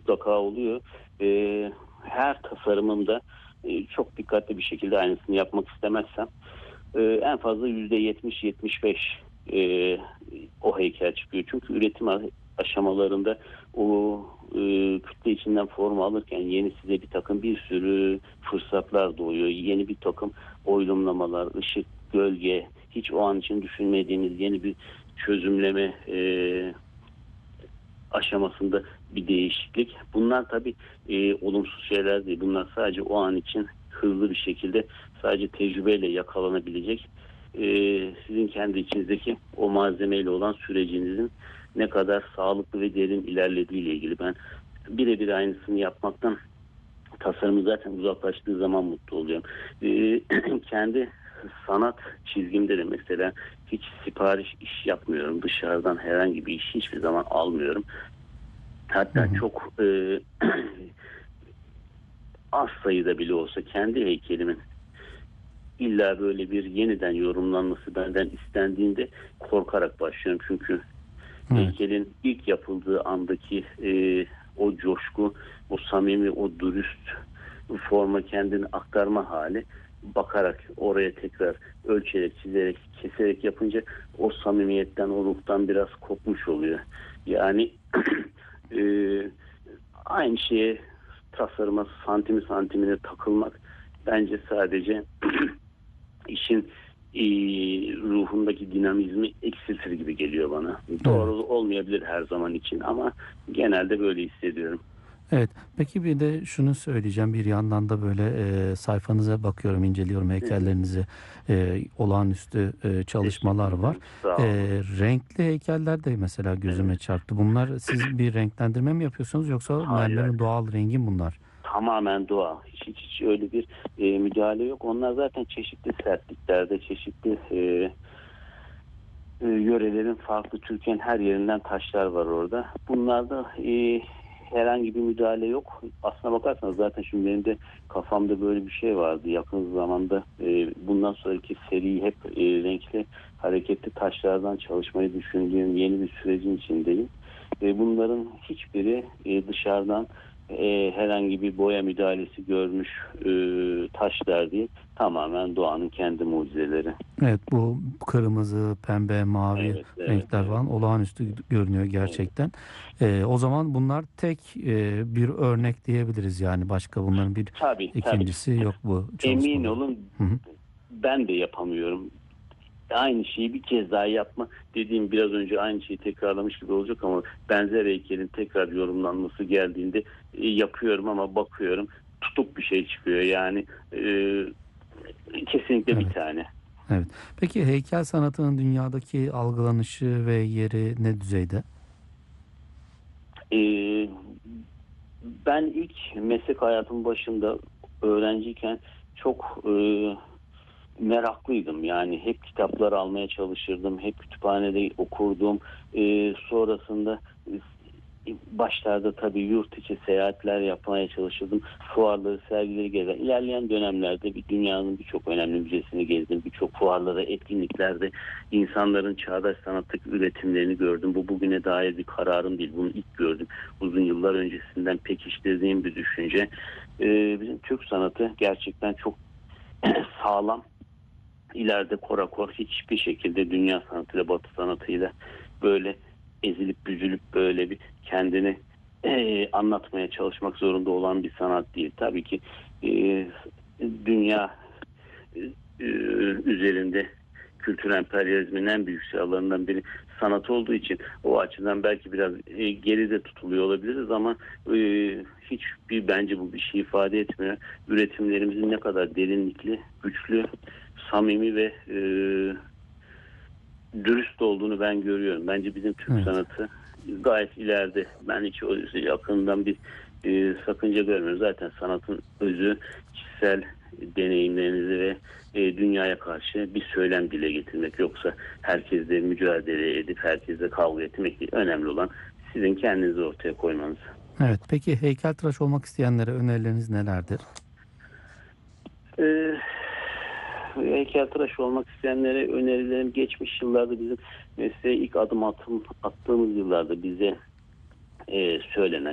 mutlaka oluyor. Her tasarımımda çok dikkatli bir şekilde aynısını yapmak istemezsem en fazla %70-75 o heykel çıkıyor. Çünkü üretim aşamalarında o kütle içinden form alırken yeni size bir takım bir sürü fırsatlar doğuyor. Yeni bir takım oylumlamalar, ışık, gölge, hiç o an için düşünmediğiniz yeni bir çözümleme aşamasında bir değişiklik. Bunlar tabii olumsuz şeyler değil. Bunlar sadece o an için hızlı bir şekilde sadece tecrübeyle yakalanabilecek sizin kendi içinizdeki o malzemeyle olan sürecinizin ne kadar sağlıklı ve derin ilerlediğiyle ilgili. Ben birebir aynısını yapmaktan tasarımı zaten uzaklaştığı zaman mutlu oluyorum. Kendi sanat çizgimde de mesela hiç sipariş iş yapmıyorum. Dışarıdan herhangi bir iş hiçbir zaman almıyorum. Hatta çok az sayıda bile olsa kendi heykelimin illa böyle bir yeniden yorumlanması benden istendiğinde korkarak başlıyorum. Çünkü heykelin ilk yapıldığı andaki o coşku, o samimi, o dürüst forma kendini aktarma hali bakarak oraya tekrar ölçerek, çizerek, keserek yapınca o samimiyetten, o ruhtan biraz kopmuş oluyor. Yani aynı şeye tasarıma santimi santimine takılmak bence sadece işin ruhundaki dinamizmi eksiltir gibi geliyor bana. Doğru olmayabilir her zaman için ama genelde böyle hissediyorum. Evet. Peki bir de şunu söyleyeceğim. Bir yandan da böyle sayfanıza bakıyorum, inceliyorum heykellerinizi. Olağanüstü çalışmalar Teşekkür var. ederim. Sağ olun. Renkli heykeller de mesela gözüme Evet. çarptı. Bunlar siz bir renklendirme mi yapıyorsunuz yoksa Hayır, hayır. mermerin doğal rengi mi bunlar? Tamamen doğal. Hiç öyle bir müdahale yok. Onlar zaten çeşitli sertliklerde, çeşitli yörelerin farklı Türkiye'nin her yerinden taşlar var orada. Bunlarda herhangi bir müdahale yok. Aslına bakarsanız zaten şimdi benim de kafamda böyle bir şey vardı. Yakın zamanda bundan sonraki seriyi hep renkli hareketli taşlardan çalışmayı düşündüğüm yeni bir sürecin içindeyim. Bunların hiçbiri dışarıdan herhangi bir boya müdahalesi görmüş taşlar değil. Tamamen doğanın kendi mucizeleri. Evet, bu kırmızı, pembe, mavi Evet, evet, renkler evet. falan olağanüstü görünüyor Evet. gerçekten. O zaman bunlar tek bir örnek diyebiliriz yani başka bunların bir Tabii, tabii. ikincisi yok bu Emin çalışmaların. olun Hı hı. ben de yapamıyorum. Aynı şeyi bir kez daha yapma dediğim biraz önce aynı şeyi tekrarlamış gibi olacak ama benzer heykelin tekrar yorumlanması geldiğinde yapıyorum ama bakıyorum tutuk bir şey çıkıyor. Yani kesinlikle bir Evet, tane. evet. Peki heykel sanatının dünyadaki algılanışı ve yeri ne düzeyde? E, Ben ilk meslek hayatımın başında öğrenciyken çok meraklıydım. Yani hep kitaplar almaya çalışırdım. Hep kütüphanede okurdum. Sonrasında başlarda tabii yurt içi seyahatler yapmaya çalışırdım. Fuarları, sergileri gezer. İlerleyen dönemlerde bir dünyanın birçok önemli müzesini gezdim. Birçok fuarlarda, etkinliklerde insanların çağdaş sanattaki üretimlerini gördüm. Bu bugüne dair bir kararım değil. Bunu ilk gördüm. Uzun yıllar öncesinden pekiştirdiğim bir düşünce. Bizim Türk sanatı gerçekten çok sağlam. İleride korakor hiçbir şekilde dünya sanatıyla, batı sanatıyla böyle ezilip büzülüp böyle bir kendini anlatmaya çalışmak zorunda olan bir sanat değil. Tabii ki e, dünya e, üzerinde kültür emperyalizmin en büyük silahlarından biri sanat olduğu için o açıdan belki biraz geride tutuluyor olabiliriz ama hiçbir bence bu bir şey ifade etmiyor. Üretimlerimizin ne kadar derinlikli, güçlü, samimi ve dürüst olduğunu ben görüyorum. Bence bizim Türk Evet. sanatı gayet ileride. Ben hiç o yakından bir sakınca görmüyorum. Zaten sanatın özü kişisel deneyimlerinizi ve dünyaya karşı bir söylem dile getirmek. Yoksa herkesle mücadele edip herkesle kavga etmek değil. Önemli olan sizin kendinizi ortaya koymanız. Evet. Peki heykeltıraş olmak isteyenlere önerileriniz nelerdir? E, Heykeltıraş olmak isteyenlere önerilerim geçmiş yıllarda bizim mesleğe ilk attığımız yıllarda bize söylenen